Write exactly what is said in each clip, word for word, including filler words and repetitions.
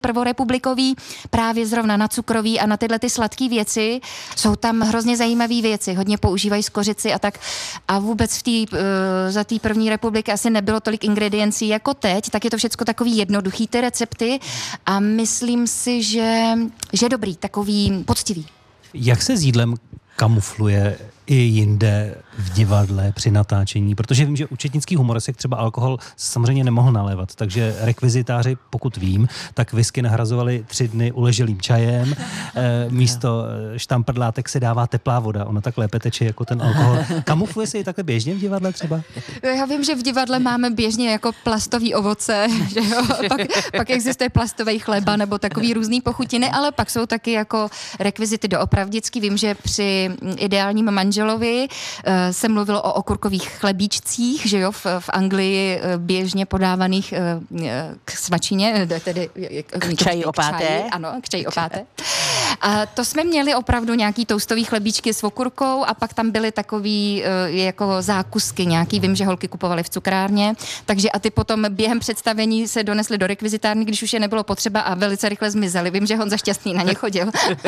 prvorepublikový, právě zrovna na cukroví a na tyhle ty sladké věci. Jsou tam hrozně zajímavé věci, hodně používají skořici a tak. A vůbec v tý, uh, za té první republiky asi nebylo tolik ingrediencí jako teď, tak je to všecko takový jednoduchý ty recepty a myslím si, že, že dobrý, takový poctivý. Jak se s jídlem kamufluje i jinde v divadle při natáčení, protože vím, že u četnických humoresek třeba alkohol samozřejmě nemohl nalévat, takže rekvizitáři, pokud vím, tak whisky nahrazovali tři dny uleželým čajem, e, místo štamprdlátek se dává teplá voda, ona tak lépe teče jako ten alkohol. Kamufluje se i takhle běžně v divadle třeba? Já vím, že v divadle máme běžně jako plastový ovoce, že jo? Pak, pak existuje plastový chleba nebo takový různý pochutiny, ale pak jsou taky jako rekvizity doopravdický. Vím, že při Ideálním manželovi se mluvilo o okurkových chlebíčcích, že jo, v, v Anglii běžně podávaných k svačině, tedy k čaji opáté. Ano, k čaji opáté. A to jsme měli opravdu nějaký toustový chlebíčky s okurkou a pak tam byly takový jako zákusky nějaký, vím, že holky kupovaly v cukrárně, takže a ty potom během představení se donesly do rekvizitárny, když už je nebylo potřeba a velice rychle zmizely. Vím, že Honza Šťastný na ně chodil.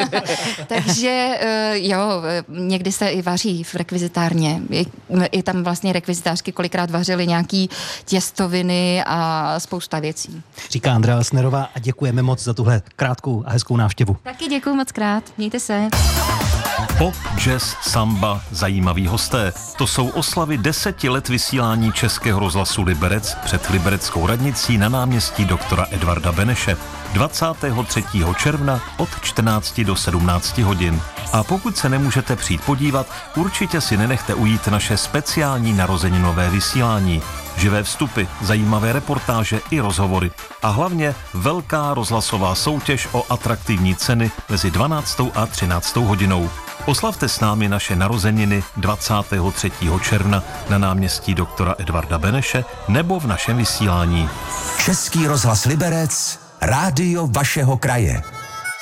Takže jo, někdy se i vaří v rekvizitárně. I, i tam vlastně rekvizitářky kolikrát vařily nějaký těstoviny a spousta věcí. Říká Andrea Elsnerová a děkujeme moc za tuhle krátkou a hezkou návštěvu. Taky děkuju moc krát. Mějte se. Pop, jazz, samba, zajímaví hosté. To jsou oslavy deseti let vysílání Českého rozhlasu Liberec před libereckou radnicí na náměstí doktora Edvarda Beneše. dvacátého třetího června od čtrnácti do sedmnácti hodin. A pokud se nemůžete přijít podívat, určitě si nenechte ujít naše speciální narozeninové vysílání. Živé vstupy, zajímavé reportáže i rozhovory. A hlavně velká rozhlasová soutěž o atraktivní ceny mezi dvanáctou a třináctou hodinou. Oslavte s námi naše narozeniny dvacátého třetího června na náměstí doktora Edvarda Beneše nebo v našem vysílání. Český rozhlas Liberec, rádio vašeho kraje.